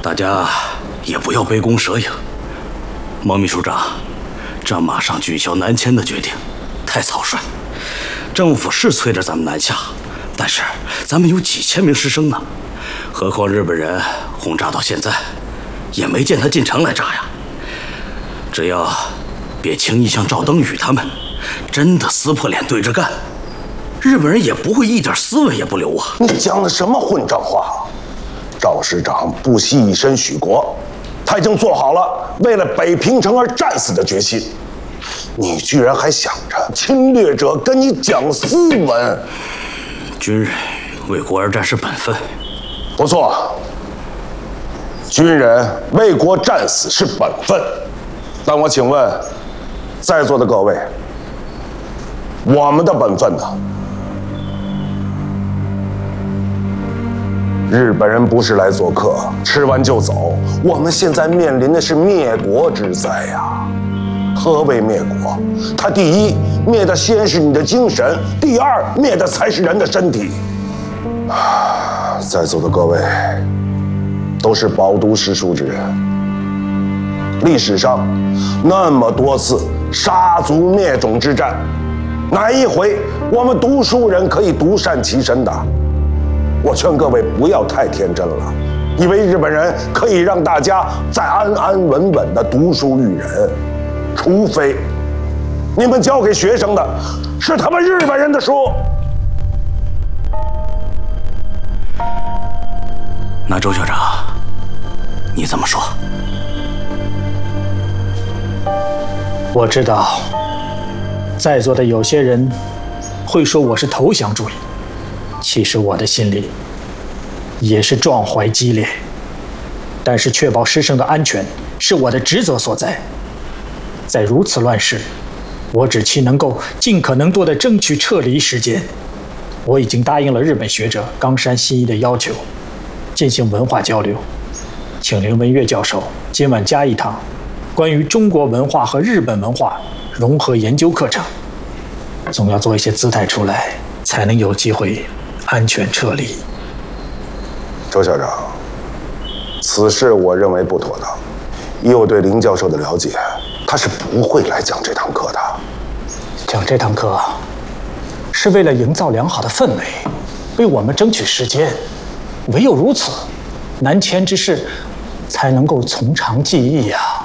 大家也不要杯弓蛇影。毛秘书长，这马上取消南迁的决定太草率。政府是催着咱们南下，但是咱们有几千名师生呢，何况日本人轰炸到现在，也没见他进城来炸呀。只要别轻易像赵登禹他们真的撕破脸对着干，日本人也不会一点斯文也不留啊！ 你讲的什么混账话？赵师长不惜以身许国，他已经做好了为了北平城而战死的决心。你居然还想着侵略者跟你讲斯文？ 军人为国而战是本分。 不错，军人为国战死是本分。但我请问，在座的各位，我们的本分呢？日本人不是来做客，吃完就走。我们现在面临的是灭国之灾呀！何为灭国？它第一，灭的先是你的精神；第二，灭的才是人的身体。在座的各位，都是饱读诗书之人。历史上那么多次杀族灭种之战，哪一回我们读书人可以独善其身的？我劝各位不要太天真了，以为日本人可以让大家再安安稳稳的读书育人，除非你们教给学生的是他们日本人的书。 那周校长，你怎么说？ 我知道，在座的有些人会说我是投降主义，其实我的心里也是壮怀激烈。但是确保师生的安全是我的职责所在。在如此乱世，我只期能够尽可能多地争取撤离时间。我已经答应了日本学者冈山新一的要求，进行文化交流，请林文月教授今晚加一堂关于中国文化和日本文化融合研究课程。总要做一些姿态出来，才能有机会安全撤离。 周校长，此事我认为不妥当。以我对林教授的了解，他是不会来讲这堂课的。 讲这堂课是为了营造良好的氛围，为我们争取时间。唯有如此，南迁之事才能够从长计议呀。